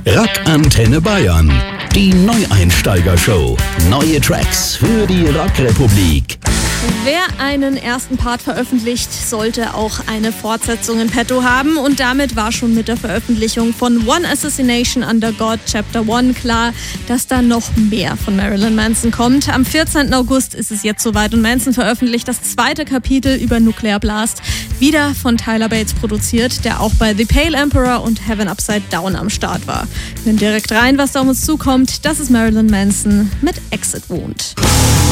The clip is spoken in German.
Rock Antenne Bayern. Die Neueinsteiger-Show. Neue Tracks für die Rockrepublik. Wer einen ersten Part veröffentlicht, sollte auch eine Fortsetzung in petto haben. Und damit war schon mit der Veröffentlichung von One Assassination Under God Chapter 1 klar, dass da noch mehr von Marilyn Manson kommt. Am 14. August ist es jetzt soweit und Manson veröffentlicht das zweite Kapitel über Nuclear Blast, wieder von Tyler Bates produziert, der auch bei The Pale Emperor und Heaven Upside Down am Start war. Nimm direkt rein, was da auf uns zukommt. Das ist Marilyn Manson mit Exit Wound.